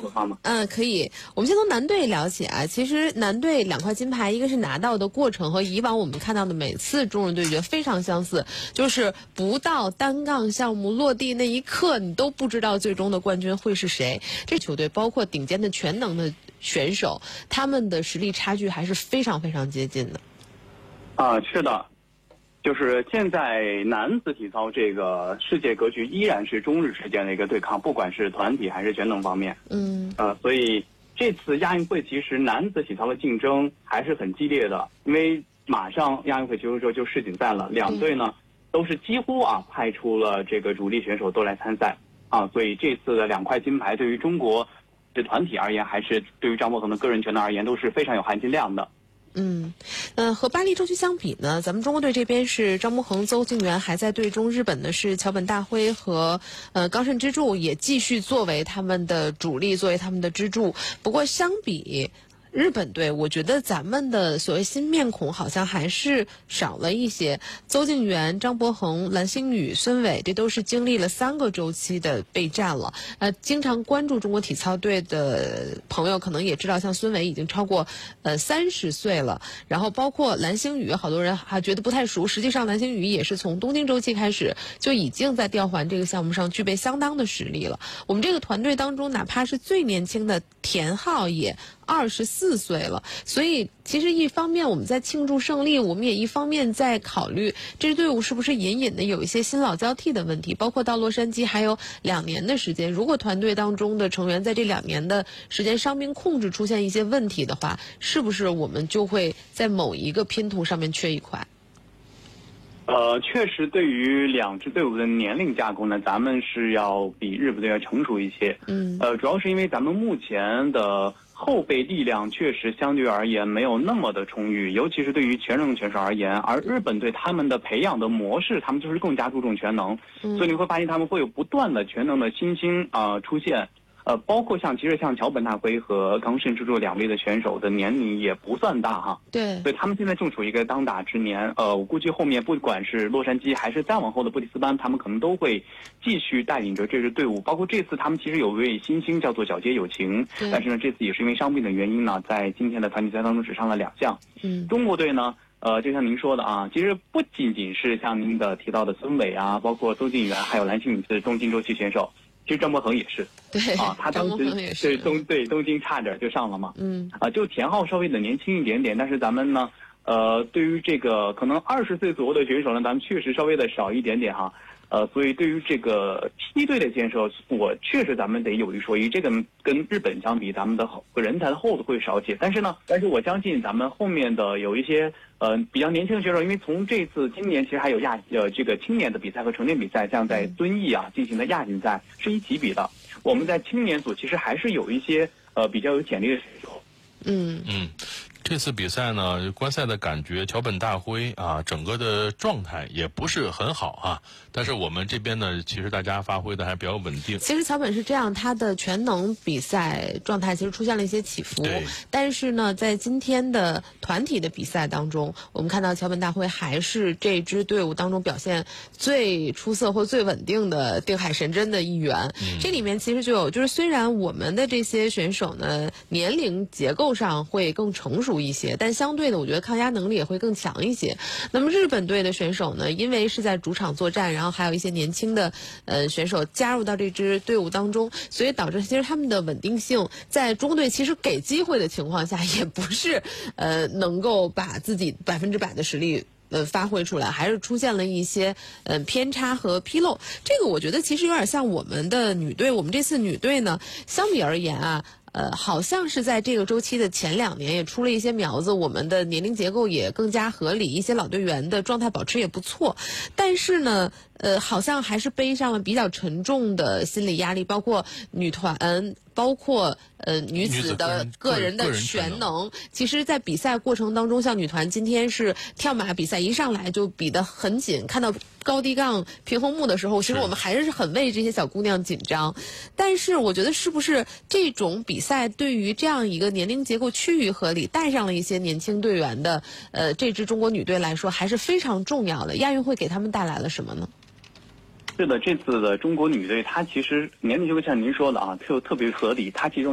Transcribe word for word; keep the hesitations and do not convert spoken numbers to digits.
的话吗？ 嗯，可以。我们先从男队聊起啊。其实男队两块金牌，一个是拿到的过程和以往我们看到的每次中日对决非常相似，就是不到单杠项目落地那一刻，你都不知道最终的冠军会是谁。这球队包括顶尖的全能的选手，他们的实力差距还是非常非常接近的。 啊，是的。就是现在男子体操这个世界格局依然是中日之间的一个对抗，不管是团体还是全能方面。 嗯， 呃，所以这次亚运会其实男子体操的竞争还是很激烈的，因为马上亚运会结束之后就世锦赛了，两队呢、嗯、都是几乎啊派出了这个主力选手都来参赛啊，所以这次的两块金牌对于中国的团体而言，还是对于张伯恒的个人全能而言，都是非常有含金量的。 嗯，呃，和巴黎洲区相比呢，咱们中国队这边是张伯恒、邹敬园还在队中，日本的是桥本大辉和呃冈慎之助也继续作为他们的主力，作为他们的支柱。不过相比日本队，我觉得咱们的所谓新面孔好像还是少了一些。邹敬园、张伯恒、蓝星宇、孙伟，这都是经历了三个周期的备战了。呃，经常关注中国体操队的朋友可能也知道，像孙伟已经超过呃三十岁了。然后包括蓝星宇，好多人还觉得不太熟，实际上蓝星宇也是从东京周期开始就已经在吊环这个项目上具备相当的实力了。我们这个团队当中，哪怕是最年轻的田浩也二十四岁了，所以其实一方面我们在庆祝胜利，我们也一方面在考虑这支队伍是不是隐隐的有一些新老交替的问题，包括到洛杉矶还有两年的时间，如果团队当中的成员在这两年的时间伤病控制出现一些问题的话，是不是我们就会在某一个拼图上面缺一块？ 呃，确实，对于两支队伍的年龄架构呢，咱们是要比日本队要成熟一些。 嗯， 呃，主要是因为咱们目前的后备力量确实相对而言没有那么的充裕，尤其是对于全能选手而言。而日本队他们的培养的模式，他们就是更加注重全能，嗯、所以你会发现他们会有不断的全能的新星啊、呃、出现。呃，包括像其实像桥本大辉和冈慎之助两位的选手的年龄也不算大哈， 对， 所以他们现在正处于一个当打之年。呃，我估计后面不管是洛杉矶还是再往后的布里斯班，他们可能都会继续带领着这支队伍。包括这次他们其实有位新星叫做皎洁友情，但是呢，这次也是因为伤病的原因呢，在今天的团体赛当中只上了两项。 嗯， 中国队呢？呃，就像您说的啊，其实不仅仅是像您的提到的孙伟啊，包括邹敬园，还有蓝星宇是东京周期选手。其实张伯恒也是， 对啊，他当时对东对东京差点就上了嘛， 嗯， 啊，就田浩稍微的年轻一点点，但是咱们呢，呃，对于这个可能二十岁左右的选手呢，咱们确实稍微的少一点点哈，呃，所以对于这个梯队的建设，我确实咱们得有一说一，这个跟日本相比，咱们的人才的厚度会少些，但是呢，但是我相信咱们后面的有一些。呃，比较年轻的选手，因为从这次今年其实还有亚呃这个青年的比赛和成年比赛，像在遵义啊进行的亚锦赛是一起比的。我们在青年组其实还是有一些呃比较有潜力的选手。 嗯嗯。这次比赛呢，观赛的感觉，桥本大辉啊，整个的状态也不是很好啊。但是我们这边呢，其实大家发挥的还比较稳定。 其实桥本是这样，他的全能比赛状态其实出现了一些起伏。但是呢，在今天的团体的比赛当中，我们看到桥本大辉还是这支队伍当中表现最出色或最稳定的定海神针的一员。嗯、这里面其实就有，就是虽然我们的这些选手呢，年龄结构上会更成熟一些，但相对的我觉得抗压能力也会更强一些。那么日本队的选手呢，因为是在主场作战，然后还有一些年轻的呃选手加入到这支队伍当中，所以导致其实他们的稳定性在中国队其实给机会的情况下，也不是呃能够把自己百分之百的实力呃发挥出来，还是出现了一些呃偏差和纰漏。这个我觉得其实有点像我们的女队，我们这次女队呢，相比而言啊。呃，好像是在这个周期的前两年也出了一些苗子，我们的年龄结构也更加合理，一些老队员的状态保持也不错。但是呢，呃，好像还是背上了比较沉重的心理压力，包括女团，包括呃女子的个人的全能。其实，在比赛过程当中，像女团今天是跳马比赛，一上来就比得很紧，看到高低杠平衡木的时候，其实我们还是很为这些小姑娘紧张。但是我觉得是不是这种比赛对于这样一个年龄结构趋于合理，带上了一些年轻队员的呃这支中国女队来说，还是非常重要的。亚运会给他们带来了什么呢？ 是的，这次的中国女队，她其实年龄结构像您说的啊，特特别合理，她其中。